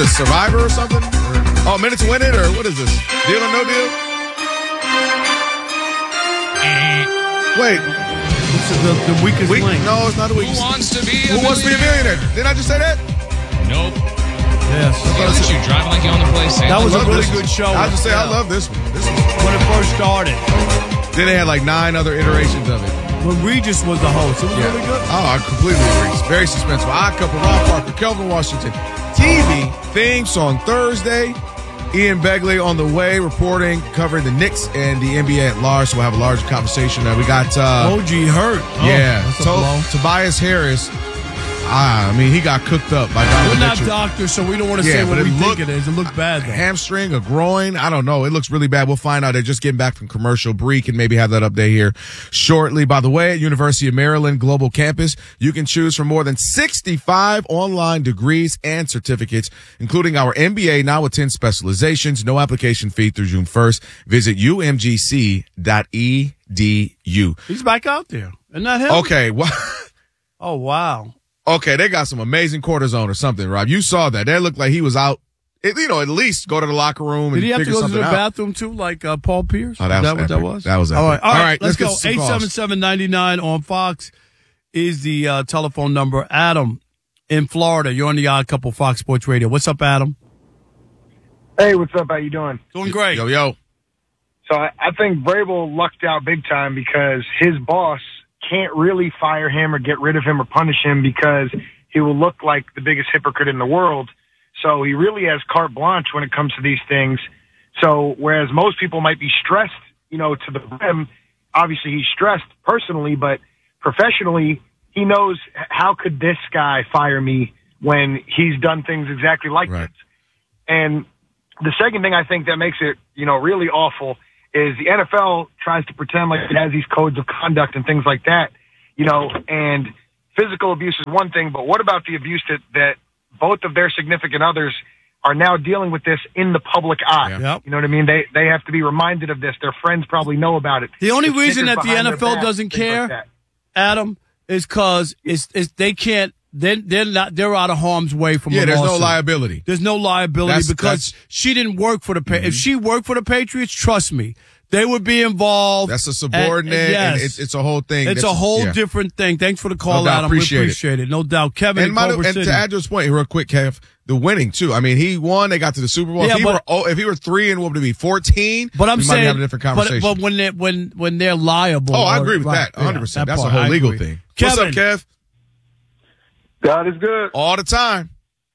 this, Survivor or something? Oh, Minute to Win It, or what is this? Deal or No Deal? Wait. This is the weakest link. No, it's not the weakest. Who wants to be Who wants to be a millionaire? Didn't I just say that? Nope. Yes. Yeah, look at you driving like you own the place. That was a really this good show. I just say I love this one. When it first started. Then they had like 9 other iterations of it. When Regis was the host. It was really good. Oh, I completely agree. It's very suspenseful. Odd Couple, Rob Parker, Kelvin Washington. TV theme song Thursday. Ian Begley on the way, reporting, covering the Knicks and the NBA at large. So we'll have a larger conversation. We got OG hurt. Tobias Harris. I mean, he got cooked up by Donovan We're not Mitchell. doctors, so we don't want to say what we think it is. It looked bad, though. Hamstring, a groin, I don't know. It looks really bad. We'll find out. They're just getting back from commercial. Bree can maybe have that update here shortly. By the way, at University of Maryland Global Campus, you can choose from more than 65 online degrees and certificates, including our MBA, now with 10 specializations. No application fee through June 1st. Visit umgc.edu. He's back out there. Isn't that him? Okay. Oh, wow. Okay, they got some amazing cortisone or something, Rob. You saw that. That looked like he was out. At least go to the locker room and Did he have to figure go to something the out. bathroom, too, like Paul Pierce? Oh, that was what that was? That was epic. All right, let's go. get some calls. 877-99 on Fox is the telephone number. Adam in Florida. You're on the Odd Couple Fox Sports Radio. What's up, Adam? Hey, what's up? How you doing? Doing great. Yo. So I think Vrabel lucked out big time because his boss can't really fire him or get rid of him or punish him because he will look like the biggest hypocrite in the world. So he really has carte blanche when it comes to these things. So whereas most people might be stressed, to the brim, obviously he's stressed personally, but professionally, he knows how could this guy fire me when he's done things exactly like this. And the second thing I think that makes it, really awful is the NFL tries to pretend like it has these codes of conduct and things like that, and physical abuse is one thing, but what about the abuse that both of their significant others are now dealing with this in the public eye? Yep. You know what I mean? They have to be reminded of this. Their friends probably know about it. The only There's reason stickers that the behind their NFL back, doesn't things like care, that. Adam, is because they can't. They're out of harm's way from. Yeah, a there's no lawsuit. liability. There's no liability because that's, she didn't work for the If she worked for the Patriots, trust me, they would be involved. That's a subordinate. Yes. And it's a whole thing. It's a whole different thing. Thanks for the call, No doubt. Adam. Appreciate we appreciate it. No doubt. Kevin and City. to add to his point, real quick, Kev, the winning too. I mean, he won. They got to the Super Bowl. Yeah, if he were 3 and what would it be 14? But I'm we saying, might have a different conversation. But when they're liable. I agree with that 100%. That's a whole legal thing. What's up, Kev? God is good. All the time.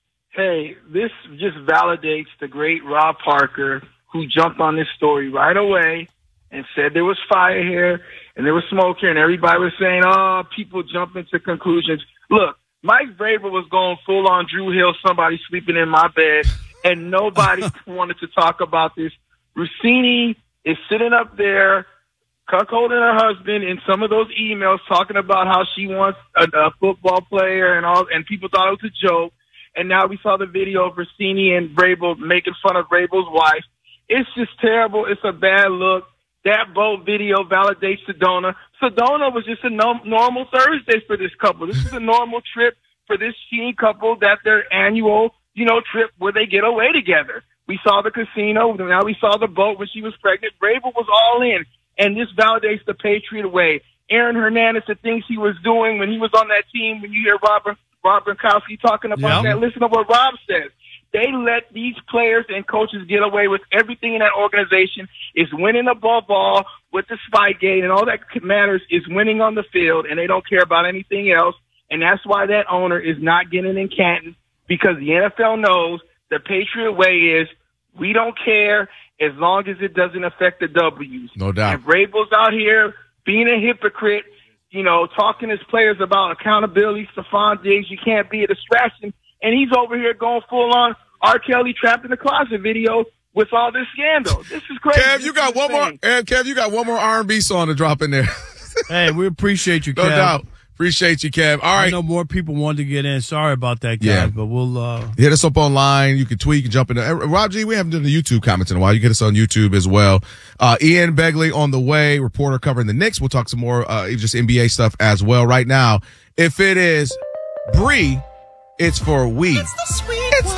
Hey, this just validates the great Rob Parker, who jumped on this story right away and said there was fire here and there was smoke here, and everybody was saying, people jump into conclusions. Look, Mike Vrabel was going full on Drew Hill, somebody sleeping in my bed, and nobody wanted to talk about this. Rossini is sitting up there cuckolding her husband in some of those emails, talking about how she wants a football player and all, and people thought it was a joke. And now we saw the video of Rossini and Vrabel making fun of Vrabel's wife. It's just terrible. It's a bad look. That boat video validates Sedona. Sedona was just a normal Thursday for this couple. This is a normal trip for this teen couple, that their annual, trip where they get away together. We saw the casino. Now we saw the boat when she was pregnant. Vrabel was all in. And this validates the Patriot way. Aaron Hernandez, the things he was doing when he was on that team, when you hear Rob Gronkowski talking about that, listen to what Rob says. They let these players and coaches get away with everything in that organization. Is winning above all with the Spygate, and all that matters is winning on the field, and they don't care about anything else. And that's why that owner is not getting in Canton, because the NFL knows the Patriot way is we don't care as long as it doesn't affect the W's. No doubt. And Vrabel's out here being a hypocrite, talking to his players about accountability. Stephon Diggs, you can't be a distraction. And he's over here going full on R. Kelly trapped in the closet video with all this scandal. This is crazy. Kev, you got one more. Kev, you got one more R&B song to drop in there. Hey, we appreciate you, Kev. No doubt. Appreciate you, Kev. All right. I know more people wanted to get in. Sorry about that, guys, but we'll hit us up online. You can tweet, you can jump in there. Rob G, we haven't done the YouTube comments in a while. You can get us on YouTube as well. Ian Begley on the way, reporter covering the Knicks. We'll talk some more just NBA stuff as well. Right now, if it is Bree, it's for we. It's the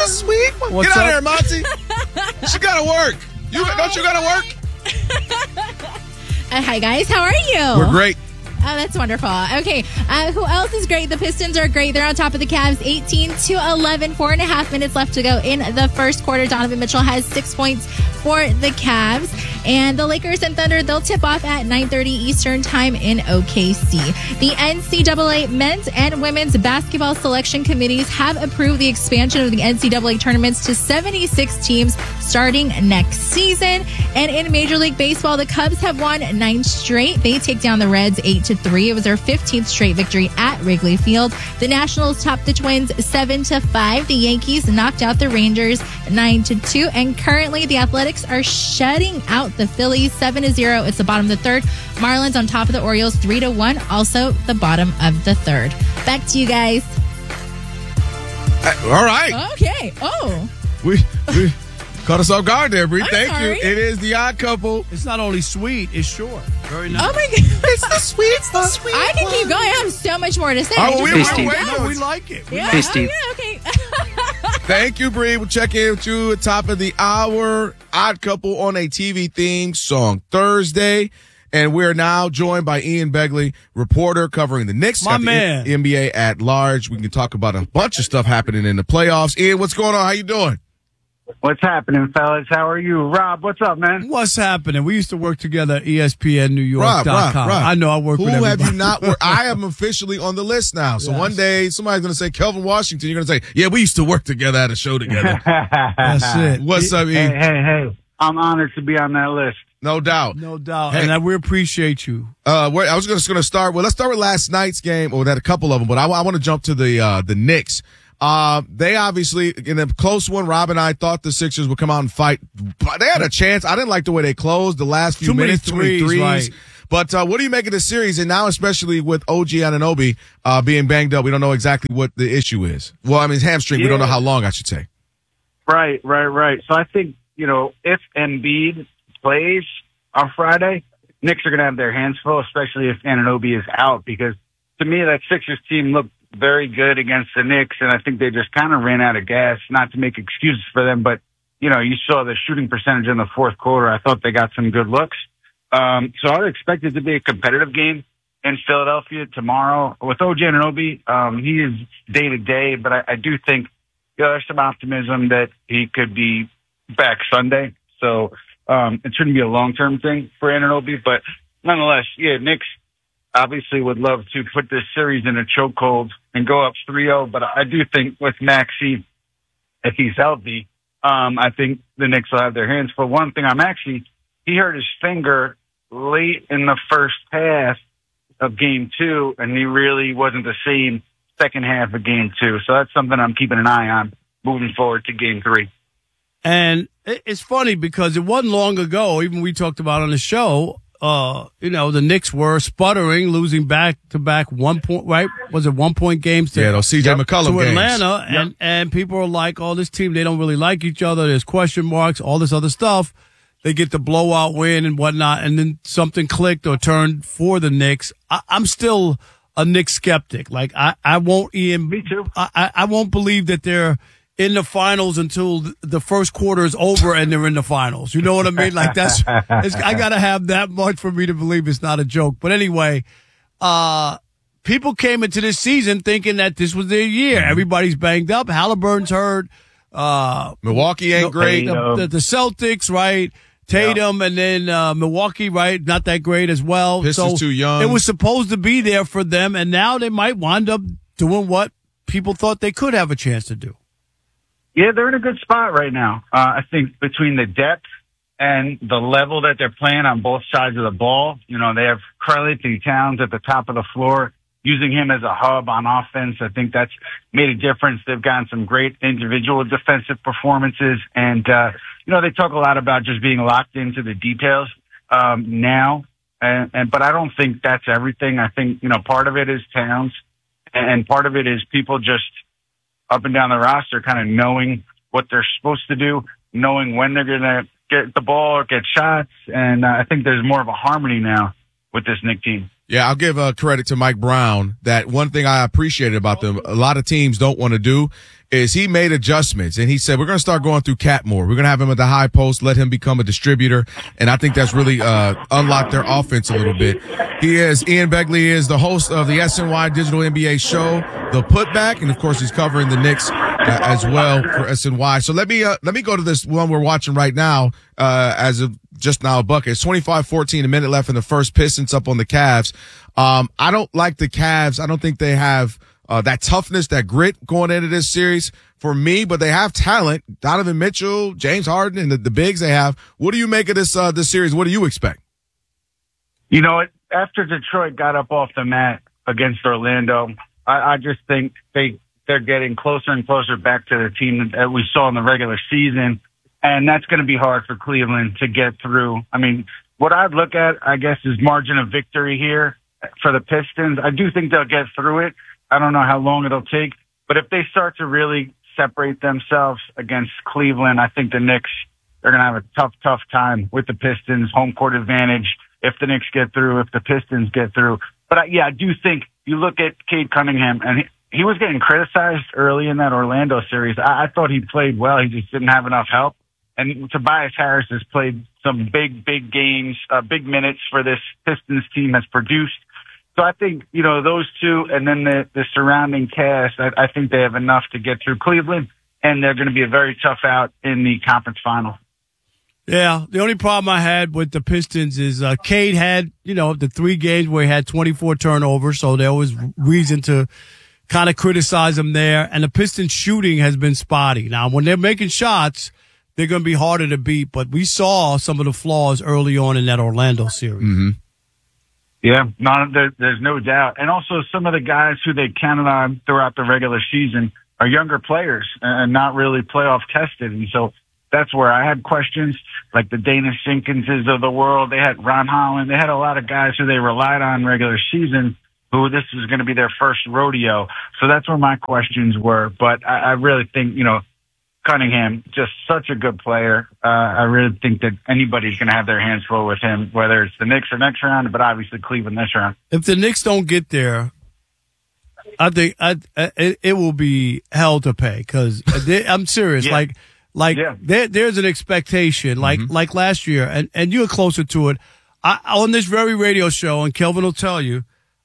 the sweet one. What's Get out up? of here, Monty. She gotta work. Don't you gotta work? Hi, guys. How are you? We're great. Oh, that's wonderful. Okay. Who else is great? The Pistons are great. They're on top of the Cavs 18-11. 4.5 minutes left to go in the first quarter. Donovan Mitchell has 6 points for the Cavs. And the Lakers and Thunder, they'll tip off at 9:30 Eastern time in OKC. The NCAA men's and women's basketball selection committees have approved the expansion of the NCAA tournaments to 76 teams starting next season. And in Major League Baseball, the Cubs have won 9 straight. They take down the Reds 8-3. It was their 15th straight victory at Wrigley Field. The Nationals topped the Twins 7-5. The Yankees knocked out the Rangers 9-2. And currently, the Athletics are shutting out the Phillies 7-0. It's the bottom of the third. Marlins on top of the Orioles 3-1. Also the bottom of the third. Back to you guys. All right. Okay. Oh. We caught us off guard there, Bree. I'm Thank sorry. you. It is The Odd Couple. It's not only sweet, it's short. Very nice. Oh my God. It's the sweet. I can keep going. I have so much more to say. Oh, we're Tasty. waiting. No, we like it. Yeah. Hey, Steve. Oh, yeah, okay. Thank you, Bree. We'll check in with you at top of the hour. Odd Couple on a TV theme song Thursday. And we're now joined by Ian Begley, reporter covering the Knicks. My got the man. NBA at large. We can talk about a bunch of stuff happening in the playoffs. Ian, what's going on? How you doing? What's happening, fellas? How are you? Rob, what's up, man? What's happening? We used to work together at ESPNNewYork.com. Rob. I know I work Who with everybody. have you not worked? I am officially on the list now. So Yes. one day somebody's going to say Kelvin Washington. You're going to say, yeah, we used to work together at a show together. That's it. What's up, Hey, Ian? hey. I'm honored to be on that list. No doubt. No doubt. Hey. And we appreciate you. I was just going to start. Well, let's start with last night's game, or that a couple of them. But I want to jump to the Knicks. They obviously in a close one. Rob and I thought the Sixers would come out and fight, but they had a chance. I didn't like the way they closed the last few Too many minutes. threes, right. But what do you make of this series? And now, especially with OG Anunoby being banged up, we don't know exactly what the issue is. Well, I mean, it's hamstring. We don't know how long, I should say. Right. So I think, if Embiid plays on Friday, Knicks are going to have their hands full, especially if Anunoby is out, because to me, that Sixers team looked very good against the Knicks, and I think they just kind of ran out of gas, not to make excuses for them, but, you saw the shooting percentage in the fourth quarter. I thought they got some good looks. So I would expect it to be a competitive game in Philadelphia tomorrow. With OG Anunoby, he is day to day, but I do think there's some optimism that he could be back Sunday. So it shouldn't be a long-term thing for Anunoby, but nonetheless, Knicks obviously would love to put this series in a chokehold and go up 3-0, but I do think with Maxey, if he's healthy, I think the Knicks will have their hands full. One thing on Maxey, he hurt his finger late in the first half of Game 2, and he really wasn't the same second half of Game 2. So that's something I'm keeping an eye on moving forward to Game 3. And it's funny because it wasn't long ago, even we talked about on the show, the Knicks were sputtering, losing back-to-back 1 point, right? Was it 1 point games to, Those CJ McCollum to games. Atlanta? And people are like, oh, this team, they don't really like each other. There's question marks, all this other stuff. They get the blowout win and whatnot, and then something clicked or turned for the Knicks. I'm still a Knicks skeptic. Like, I won't, Ian. Me too. I won't believe that they're in the finals until the first quarter is over and they're in the finals. You know what I mean? Like I gotta have that much for me to believe it's not a joke. But anyway, people came into this season thinking that this was their year. Everybody's banged up. Halliburton's hurt. Milwaukee ain't great. The Celtics, right? Tatum, and then Milwaukee, right? Not that great as well. Pistons too young. It was supposed to be there for them, and now they might wind up doing what people thought they could have a chance to do. Yeah, they're in a good spot right now. I think between the depth and the level that they're playing on both sides of the ball, they have Karl-Anthony Towns at the top of the floor, using him as a hub on offense. I think that's made a difference. They've gotten some great individual defensive performances. And, they talk a lot about just being locked into the details now. But I don't think that's everything. I think, part of it is Towns, and part of it is people just up and down the roster kind of knowing what they're supposed to do, knowing when they're going to get the ball or get shots. And I think there's more of a harmony now with this Knicks team. Yeah, I'll give credit to Mike Brown that one thing I appreciated about them, a lot of teams don't want to do, is he made adjustments. And he said, we're going to start going through Cat more. We're going to have him at the high post, let him become a distributor. And I think that's really unlocked their offense a little bit. Ian Begley is the host of the SNY Digital NBA show, The Putback. And, of course, he's covering the Knicks as well for SNY. So let me go to this one we're watching right now as of just now, a bucket. It's 25-14, a minute left in the first. Pistons up on the Cavs. I don't like the Cavs. I don't think they have that toughness, that grit going into this series for me, but they have talent. Donovan Mitchell, James Harden, and the bigs they have. What do you make of this series? What do you expect? You know, after Detroit got up off the mat against Orlando, I just think they're getting closer and closer back to the team that we saw in the regular season. And that's going to be hard for Cleveland to get through. I mean, what I'd look at, I guess, is margin of victory here for the Pistons. I do think they'll get through it. I don't know how long it'll take. But if they start to really separate themselves against Cleveland, I think the Knicks are going to have a tough time with the Pistons. Home court advantage if the Knicks get through, if the Pistons get through. But I do think you look at Cade Cunningham, and he was getting criticized early in that Orlando series. I thought he played well. He just didn't have enough help. And Tobias Harris has played some big games, big minutes for this Pistons team, has produced. So I think, you know, those two and then the surrounding cast, I think they have enough to get through Cleveland, and they're going to be a very tough out in the conference final. Yeah, the only problem I had with the Pistons is Cade had, you know, the 3 games where he had 24 turnovers, so there was reason to kind of criticize him there. And the Pistons shooting has been spotty. Now, when they're making shots, they're going to be harder to beat, but we saw some of the flaws early on in that Orlando series. Mm-hmm. Yeah, there's no doubt. And also some of the guys who they counted on throughout the regular season are younger players and not really playoff tested. And so that's where I had questions, like the Dana Shinkinses of the world. They had Ron Holland. They had a lot of guys who they relied on regular season who this was going to be their first rodeo. So that's where my questions were. But I really think, you know, Cunningham, just such a good player. I really think that anybody's going to have their hands full with him, whether it's the Knicks or next round, but obviously Cleveland this round. If the Knicks don't get there, I think it will be hell to pay because I'm serious. Yeah. There's an expectation, like last year, and you're closer to it. On this very radio show, and Kelvin will tell you,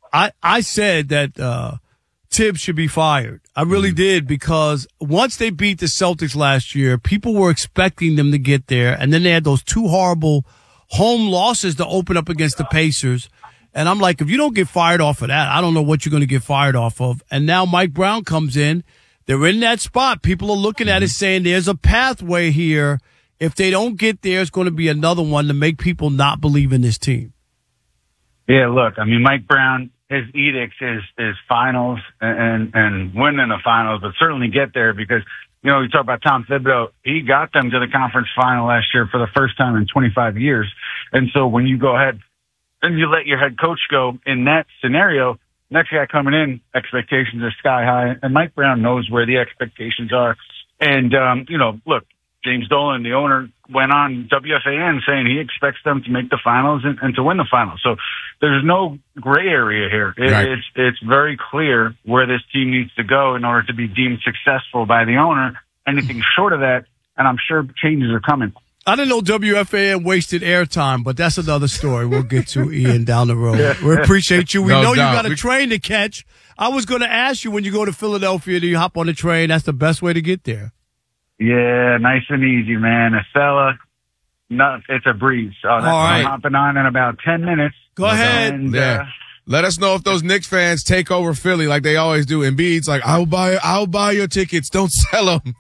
I said that Tibbs should be fired. I really did, because once they beat the Celtics last year, people were expecting them to get there, and then they had those 2 horrible home losses to open up against the Pacers. And I'm like, if you don't get fired off of that, I don't know what you're going to get fired off of. And now Mike Brown comes in. They're in that spot. People are looking at it saying there's a pathway here. If they don't get there, it's going to be another one to make people not believe in this team. Yeah, look, I mean, Mike Brown, his edict is finals and winning the finals, but certainly get there because, you know, you talk about Tom Thibodeau, he got them to the conference final last year for the first time in 25 years. And so when you go ahead and you let your head coach go in that scenario, next guy coming in, expectations are sky high, and Mike Brown knows where the expectations are. And, you know, look, James Dolan, the owner, went on WFAN saying he expects them to make the finals and to win the finals. So there's no gray area here. It's very clear where this team needs to go in order to be deemed successful by the owner. Anything short of that, and I'm sure changes are coming. I didn't know WFAN wasted airtime, but that's another story we'll get to, Ian, down the road. We appreciate you. We know you got a train to catch. I was going to ask you, when you go to Philadelphia, do you hop on the train? That's the best way to get there. Yeah, nice and easy, man. Acela, it's a breeze. All right. I'm hopping on in about 10 minutes. Go ahead. And, let us know if those Knicks fans take over Philly like they always do. Embiid's like, I'll buy your tickets. Don't sell them.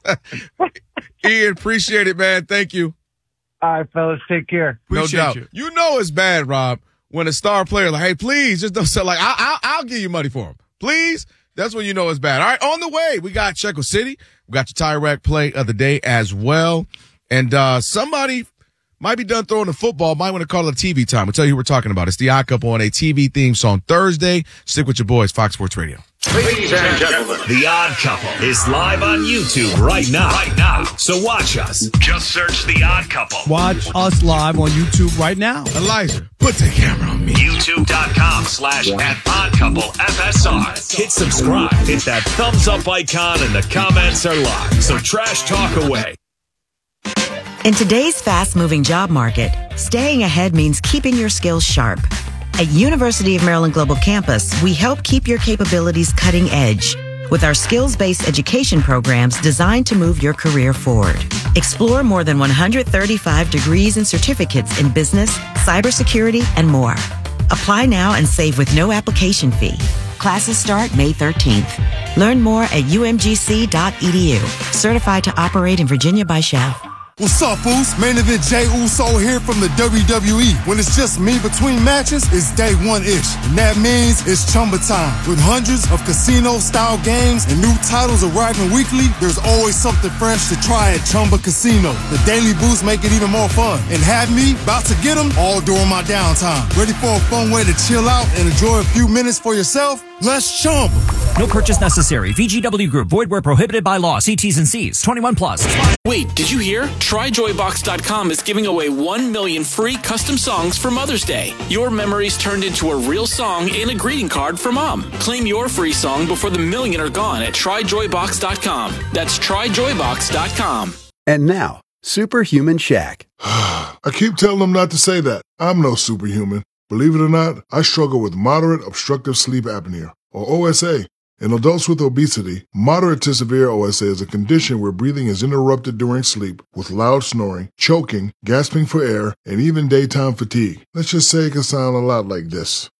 Ian, appreciate it, man. Thank you. All right, fellas, take care. Appreciate no doubt. You know it's bad, Rob, when a star player like, hey, please, just don't sell. Like, I'll give you money for him. Please. That's when you know it's bad. All right, on the way, we got Checo City. We got your Tire Rack play of the day as well. And somebody might be done throwing the football. Might want to call it TV time. We'll tell you who we're talking about. It's The Odd Couple on a TV theme song Thursday. Stick with your boys, Fox Sports Radio. Ladies and gentlemen, The Odd Couple is live on YouTube right now. So watch us. Just search The Odd Couple. Watch us live on YouTube right now. Elijah, put the camera on me. YouTube.com/@oddcouplefsr. Hit subscribe. Hit that thumbs up icon and the comments are live. So trash talk away. In today's fast-moving job market, staying ahead means keeping your skills sharp. At University of Maryland Global Campus, we help keep your capabilities cutting edge with our skills-based education programs designed to move your career forward. Explore more than 135 degrees and certificates in business, cybersecurity, and more. Apply now and save with no application fee. Classes start May 13th. Learn more at umgc.edu. Certified to operate in Virginia by Chef. What's up, Foos? Main event Jay Uso here from the WWE. When it's just me between matches, it's day one-ish. And that means it's Chumba time. With hundreds of casino-style games and new titles arriving weekly, there's always something fresh to try at Chumba Casino. The daily boosts make it even more fun. And have me about to get them all during my downtime. Ready for a fun way to chill out and enjoy a few minutes for yourself? Let's Chumba. No purchase necessary. VGW Group. Void where prohibited by law. See T's and C's. 21 plus. Wait, did you hear? TryJoyBox.com is giving away 1 million free custom songs for Mother's Day. Your memories turned into a real song and a greeting card for Mom. Claim your free song before the million are gone at TryJoyBox.com. That's TryJoyBox.com. And now, Superhuman Shaq. I keep telling them not to say that. I'm no superhuman. Believe it or not, I struggle with moderate obstructive sleep apnea, or OSA. In adults with obesity, moderate to severe OSA is a condition where breathing is interrupted during sleep with loud snoring, choking, gasping for air, and even daytime fatigue. Let's just say it can sound a lot like this.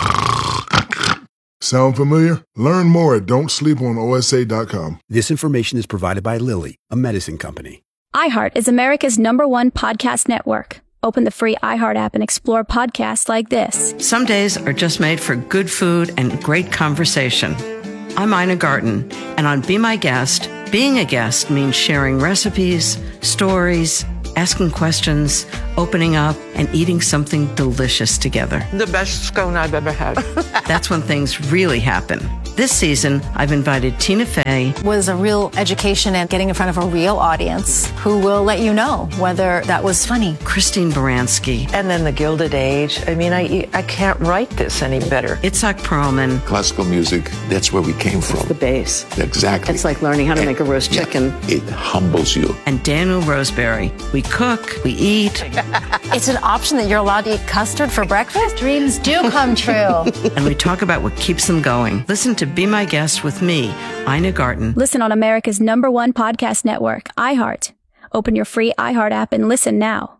Sound familiar? Learn more at don'tsleeponosa.com. This information is provided by Lilly, a medicine company. iHeart is America's #1 podcast network. Open the free iHeart app and explore podcasts like this. Some days are just made for good food and great conversation. I'm Ina Garten, and on Be My Guest, being a guest means sharing recipes, stories, asking questions, opening up, and eating something delicious together. The best scone I've ever had. That's when things really happen. This season, I've invited Tina Fey. Was a real education and getting in front of a real audience who will let you know whether that was funny. Christine Baranski. And then the Gilded Age. I mean, I can't write this any better. Itzhak Perlman. Classical music, that's where we came from. It's the base. Exactly. It's like learning how to make a roast chicken. It humbles you. And Daniel Roseberry. We cook, we eat. It's an option that you're allowed to eat custard for breakfast? Dreams do come true. And we talk about what keeps them going. Listen to Be My Guest with me, Ina Garten. Listen on America's #1 podcast network, iHeart. Open your free iHeart app and listen now.